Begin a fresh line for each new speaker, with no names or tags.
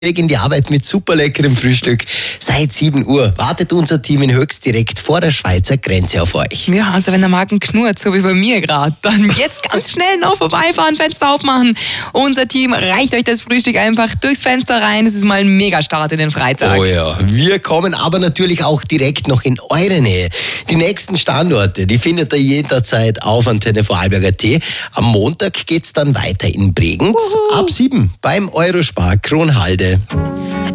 Weg in die Arbeit mit super leckerem Frühstück. Seit 7 Uhr wartet unser Team in Höchst direkt vor der Schweizer Grenze auf euch.
Ja, also wenn der Magen knurrt, so wie bei mir gerade, dann jetzt ganz schnell noch vorbeifahren, Fenster aufmachen. Unser Team reicht euch das Frühstück einfach durchs Fenster rein. Es ist mal ein Mega-Start in den Freitag.
Oh ja, wir kommen aber natürlich auch direkt noch in eure Nähe. Die nächsten Standorte, die findet ihr jederzeit auf Antenne Vorarlberg.at. Am Montag geht's dann weiter in Bregenz. Ab 7 beim Eurospar Kronhalde.